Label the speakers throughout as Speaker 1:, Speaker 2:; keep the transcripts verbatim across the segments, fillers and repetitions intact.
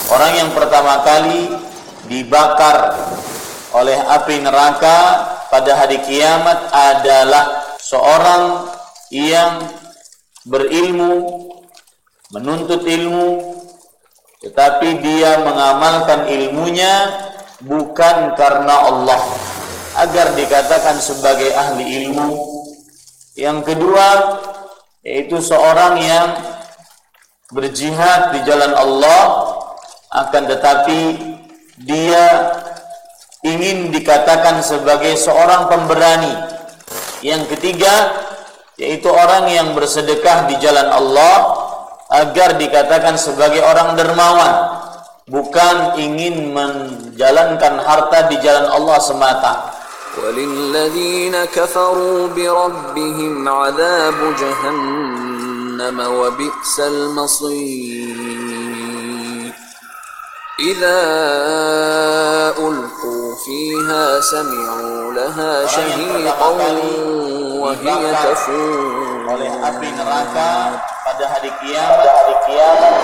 Speaker 1: Orang yang pertama kali dibakar oleh api neraka pada hari kiamat adalah seorang yang berilmu, menuntut ilmu, tetapi dia mengamalkan ilmunya bukan karena Allah agar dikatakan sebagai ahli ilmu. Yang kedua, yaitu seorang yang berjihad di jalan Allah, akan tetapi dia ingin dikatakan sebagai seorang pemberani. Yang ketiga, yaitu orang yang bersedekah di jalan Allah agar dikatakan sebagai orang dermawan, bukan ingin menjalankan harta di jalan Allah semata.
Speaker 2: وَلِلَّذِينَ كَفَرُوا بِرَبِّهِمْ عَذَابُ جَهَنَّمَ وَبِئْسَ الْمَصِيرُ إِذَا أُلْقُوا فِيهَا سَمِعُوا لَهَا شَهِيقًا وَهِيَ تَفُورُ
Speaker 1: oleh api neraka pada hari kiamat, pada hari kiamat.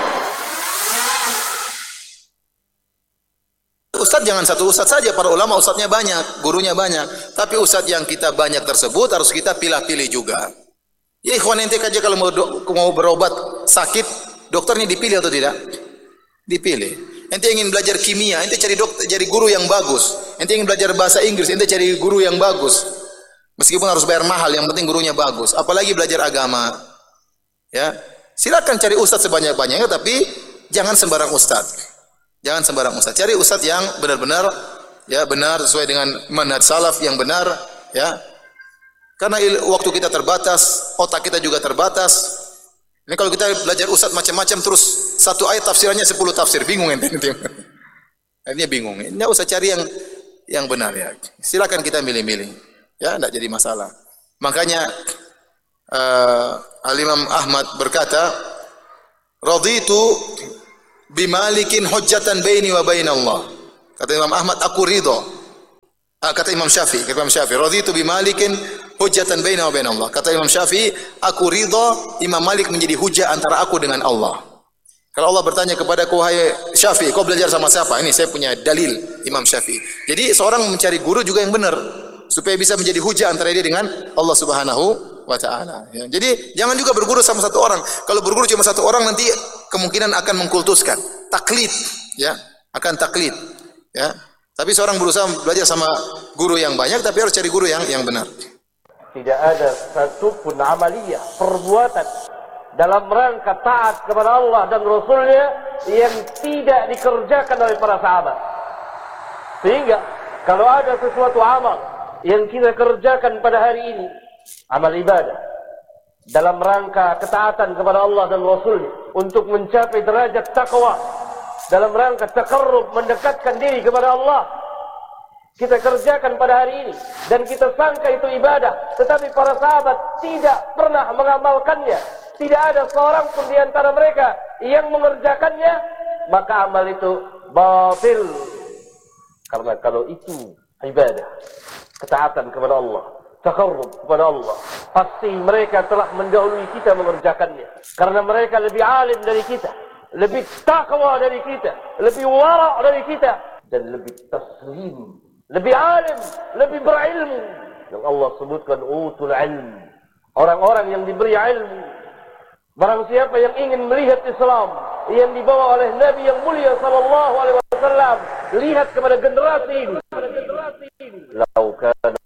Speaker 3: Ustadz jangan satu ustadz saja, para ulama ustadznya banyak, gurunya banyak. Tapi ustadz yang kita banyak tersebut harus kita pilih-pilih juga. Ya ikhwan, ente aja kalau mau, mau berobat sakit, dokternya dipilih atau tidak? Dipilih. Ente ingin belajar kimia, ente cari dokter, cari guru yang bagus. Ente ingin belajar bahasa Inggris, ente cari guru yang bagus. Meskipun harus bayar mahal, yang penting gurunya bagus. Apalagi belajar agama. Ya, silakan cari ustadz sebanyak-banyaknya, tapi jangan sembarang ustadz. Jangan sembarang ustadz. Cari ustadz yang benar-benar ya benar sesuai dengan manhaj salaf yang benar, ya. Karena waktu kita terbatas, otak kita juga terbatas. Ini kalau kita belajar ustadz macam-macam terus satu ayat tafsirannya sepuluh tafsir, bingung ente nanti. Akhirnya bingung. Enggak usah cari yang yang benar ya. Silakan kita milih-milih. Ya, enggak jadi masalah. Makanya uh, Al-Imam Ahmad berkata, "Raditu bimalikin hujjatan baini wa baina Allah." Kata Imam Ahmad, aku ridho. Ah, kata Imam Syafi'i, kata Imam Syafi'i, "Raditu bimalikin hujjatan baini wa baina Allah." Kata Imam Syafi'i, aku ridho Imam Malik menjadi hujjah antara aku dengan Allah. Kalau Allah bertanya kepadaku, "Wahai Syafi'i, kau belajar sama siapa?" Ini saya punya dalil Imam Syafi'i. Jadi seorang mencari guru juga yang benar supaya bisa menjadi hujah antara dia dengan Allah Subhanahu wa taala. Ya. Jadi jangan juga berguru sama satu orang. Kalau berguru cuma satu orang nanti kemungkinan akan mengkultuskan, taklid, ya, akan taklid, ya. Tapi seorang berusaha belajar sama guru yang banyak, tapi harus cari guru yang yang benar.
Speaker 4: Tidak ada satu pun amaliyah, perbuatan dalam rangka taat kepada Allah dan Rasulnya yang tidak dikerjakan oleh para sahabat. Sehingga kalau ada sesuatu amal yang kita kerjakan pada hari ini, amal ibadah dalam rangka ketaatan kepada Allah dan Rasulnya untuk mencapai derajat takwa, dalam rangka takarrub, mendekatkan diri kepada Allah, kita kerjakan pada hari ini dan kita sangka itu ibadah, tetapi para sahabat tidak pernah mengamalkannya, tidak ada seorang pun di antara mereka yang mengerjakannya, maka amal itu batil. Karena kalau itu ibadah, ketaatan kepada Allah, takarrub kepada Allah, pasti mereka telah mendahului kita mengerjakannya. Karena mereka lebih alim dari kita, lebih takwa dari kita, lebih wara' dari kita, dan lebih taslim, lebih alim, lebih berilmu. Yang Allah sebutkan utul ilm, orang-orang yang diberi ilmu. Barang siapa yang ingin melihat Islam yang dibawa oleh Nabi yang mulia sallallahu alaihi wasallam, lihat kepada generasi ini. Lau kana